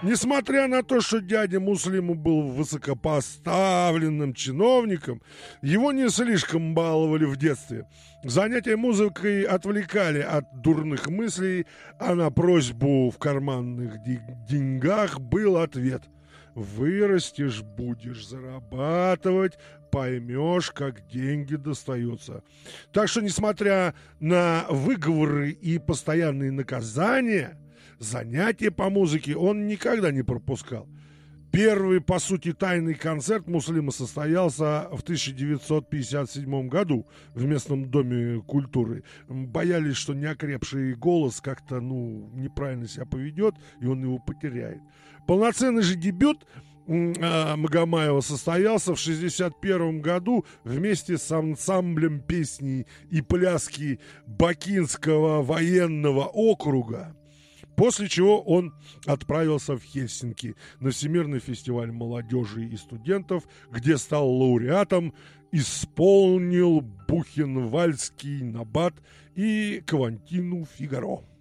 Несмотря на то, что дядя Муслиму был высокопоставленным чиновником, его не слишком баловали в детстве. Занятия музыкой отвлекали от дурных мыслей, а на просьбу в карманных деньгах был ответ: «Вырастешь, будешь зарабатывать, поймешь, как деньги достаются». Так что, несмотря на выговоры и постоянные наказания, занятия по музыке он никогда не пропускал. Первый, по сути, тайный концерт Муслима состоялся в 1957 году в местном доме культуры. Боялись, что неокрепший голос как-то, неправильно себя поведет, и он его потеряет. Полноценный же дебют Магомаева состоялся в 1961 году вместе с ансамблем песни и пляски Бакинского военного округа. После чего он отправился в Хельсинки на Всемирный фестиваль молодежи и студентов, где стал лауреатом, исполнил Бухенвальдский набат и Кавантину Фигаро.